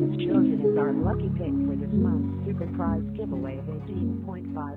was chosen as our lucky pick for this month's Super Prize giveaway of 18.5